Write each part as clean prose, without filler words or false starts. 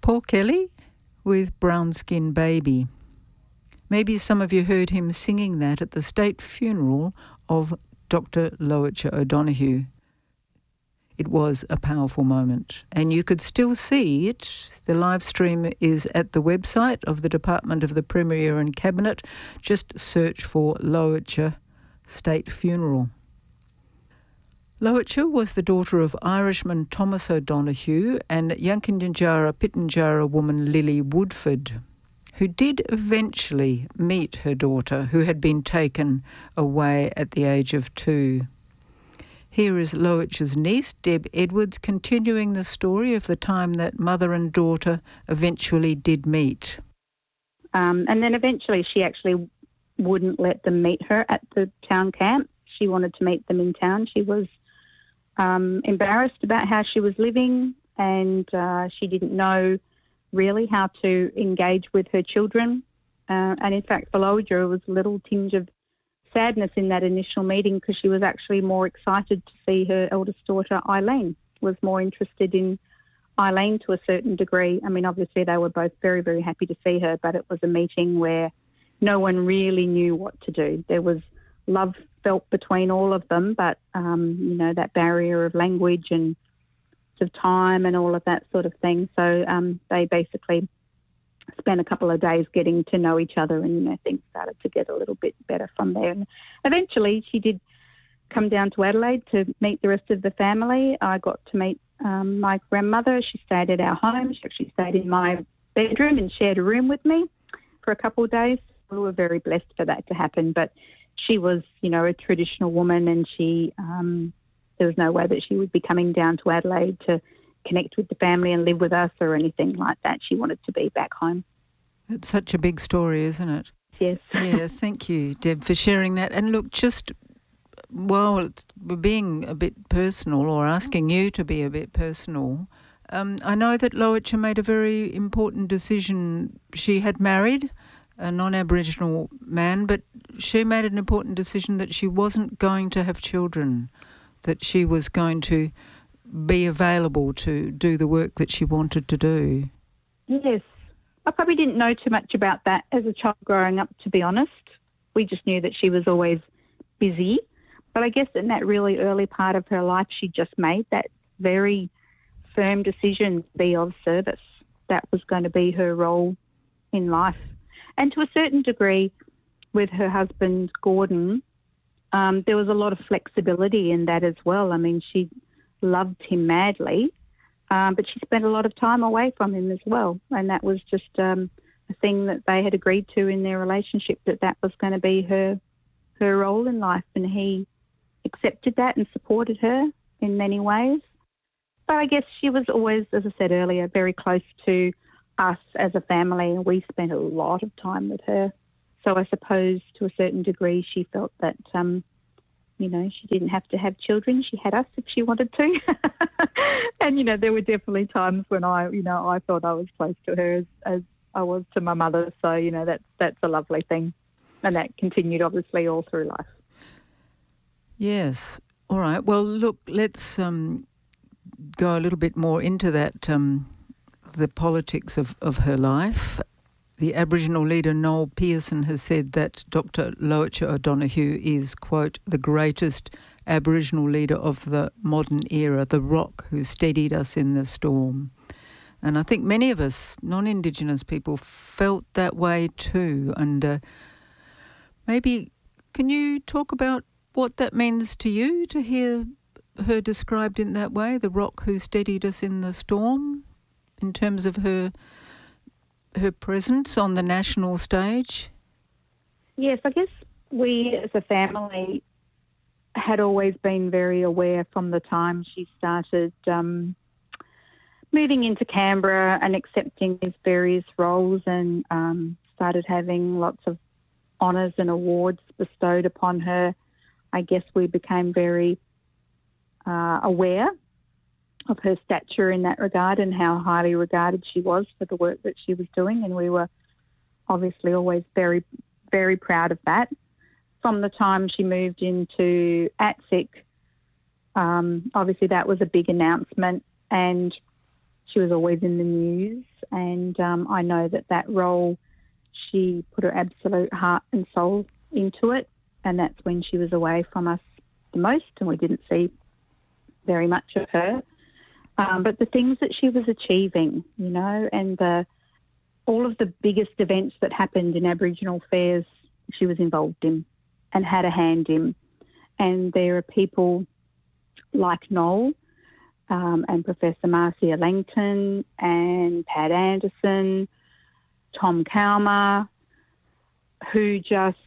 Paul Kelly with Brown Skin Baby. Maybe some of you heard him singing that at the state funeral of Dr. Lowitja O'Donoghue. It was a powerful moment, and you could still see it. The live stream is at the website of the Department of the Premier and Cabinet. Just search for Lowitja State Funeral. Lowitja was the daughter of Irishman Thomas O'Donoghue and Yankunytjatjara Pitjantjatjara woman Lily Woodford, who did eventually meet her daughter, who had been taken away at the age of 2. Here is Lowitja's niece, Deb Edwards, continuing the story of the time that mother and daughter eventually did meet. And then eventually she actually wouldn't let them meet her at the town camp. She wanted to meet them in town. She was embarrassed about how she was living, and she didn't know really how to engage with her children. And in fact, for Lowitja, there was a little tinge of sadness in that initial meeting because she was actually more excited to see her eldest daughter, Eileen, was more interested in Eileen to a certain degree. I mean, obviously they were both very, very happy to see her, but it was a meeting where no one really knew what to do. There was love felt between all of them, but, that barrier of language and of time and all of that sort of thing. So they basically spent a couple of days getting to know each other, and, things started to get a little bit better from there. And eventually she did come down to Adelaide to meet the rest of the family. I got to meet my grandmother. She stayed at our home. She actually stayed in my bedroom and shared a room with me for a couple of days. We were very blessed for that to happen, but she was, a traditional woman, and she there was no way that she would be coming down to Adelaide to connect with the family and live with us or anything like that. She wanted to be back home. It's such a big story, isn't it? Yes. Yeah, thank you, Deb, for sharing that. And look, we're being a bit personal, or asking you to be a bit personal. I know that Lowitja made a very important decision. She had married a non-Aboriginal man, but she made an important decision that she wasn't going to have children, that she was going to be available to do the work that she wanted to do. Yes. I probably didn't know too much about that as a child growing up, to be honest. We just knew that she was always busy. But I guess in that really early part of her life, she just made that very firm decision to be of service. That was going to be her role in life. And to a certain degree, with her husband, Gordon, there was a lot of flexibility in that as well. I mean, she loved him madly, but she spent a lot of time away from him as well. And that was just a thing that they had agreed to in their relationship, that was going to be her role in life. And he accepted that and supported her in many ways. But I guess she was always, as I said earlier, very close to us as a family, and we spent a lot of time with her. So I suppose to a certain degree she felt that, she didn't have to have children. She had us if she wanted to. And, there were definitely times when I thought I was close to her as I was to my mother. So, that's a lovely thing. And that continued, obviously, all through life. Yes. All right. Well, look, let's go a little bit more into that, the politics of her life. The Aboriginal leader Noel Pearson has said that Dr. Lowitja O'Donoghue is, quote, the greatest Aboriginal leader of the modern era, the rock who steadied us in the storm. And I think many of us, non-Indigenous people, felt that way too. And maybe can you talk about what that means to you to hear her described in that way, the rock who steadied us in the storm, in terms of her presence on the national stage? Yes, I guess we as a family had always been very aware from the time she started moving into Canberra and accepting these various roles, and started having lots of honours and awards bestowed upon her. I guess we became very aware of her stature in that regard and how highly regarded she was for the work that she was doing, and we were obviously always very, very proud of that. From the time she moved into ATSIC, obviously that was a big announcement, and She was always in the news, and I know that role, she put her absolute heart and soul into it, and that's when she was away from us the most, and we didn't see very much of her. But the things that she was achieving, you know, and all of the biggest events that happened in Aboriginal affairs, she was involved in and had a hand in. And there are people like Noel and Professor Marcia Langton and Pat Anderson, Tom Calma, who just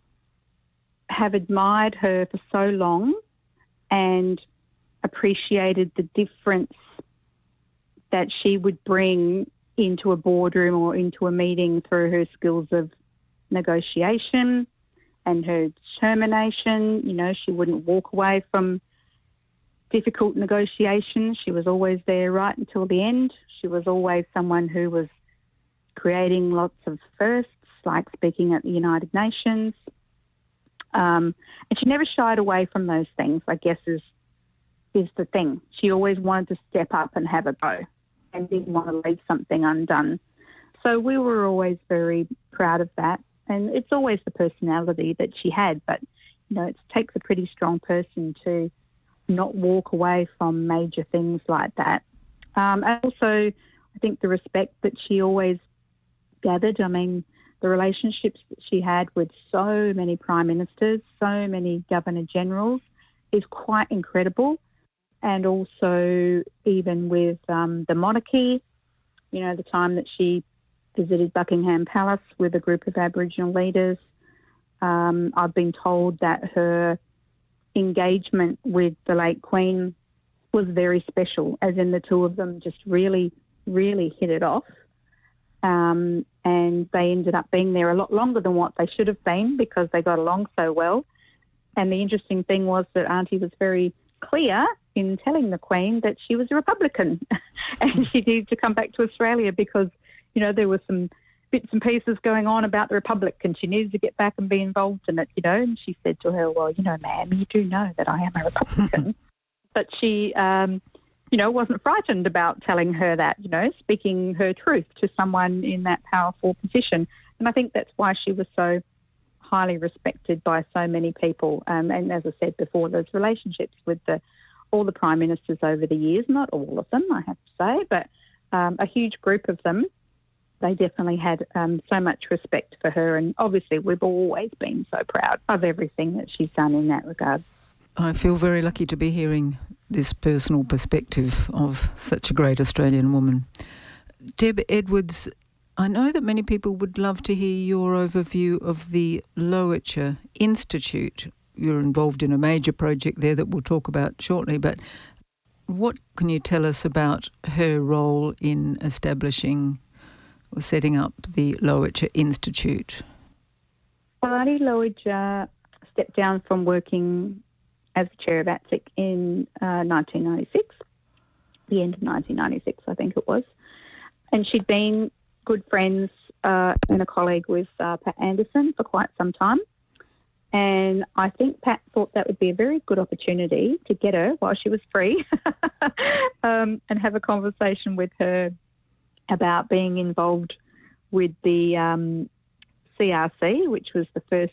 have admired her for so long and appreciated the difference that she would bring into a boardroom or into a meeting through her skills of negotiation and her determination. You know, she wouldn't walk away from difficult negotiations. She was always there right until the end. She was always someone who was creating lots of firsts, like speaking at the United Nations. And she never shied away from those things, I guess, is the thing. She always wanted to step up and have a go and didn't want to leave something undone. So we were always very proud of that. And it's always the personality that she had, but, you know, it takes a pretty strong person to not walk away from major things like that. And also, I think the respect that she always gathered, I mean, the relationships that she had with so many prime ministers, so many governor-generals is quite incredible. And also even with the monarchy, you know, the time that she visited Buckingham Palace with a group of Aboriginal leaders, I've been told that her engagement with the late Queen was very special, as in the two of them just really, really hit it off. And they ended up being there a lot longer than what they should have been because they got along so well. And the interesting thing was that Auntie was very clear in telling the Queen that she was a Republican and she needed to come back to Australia because, you know, there were some bits and pieces going on about the Republic and she needed to get back and be involved in it, you know. And she said to her, well, you know, ma'am, you do know that I am a Republican. But she, you know, wasn't frightened about telling her that, you know, speaking her truth to someone in that powerful position. And I think that's why she was so highly respected by so many people. And as I said before, those relationships with all the prime ministers over the years, not all of them, I have to say, but a huge group of them, they definitely had so much respect for her. And obviously we've always been so proud of everything that she's done in that regard. I feel very lucky to be hearing this personal perspective of such a great Australian woman. Deb Edwards, I know that many people would love to hear your overview of the Lowitja Institute. You're involved in a major project there that we'll talk about shortly, but what can you tell us about her role in establishing or setting up the Lowitja Institute? Well, Auntie Lowitja stepped down from working as the chair of ATSIC in 1996, the end of 1996, I think it was. And she'd been good friends and a colleague with Pat Anderson for quite some time. And I think Pat thought that would be a very good opportunity to get her while she was free and have a conversation with her about being involved with the CRC, which was the first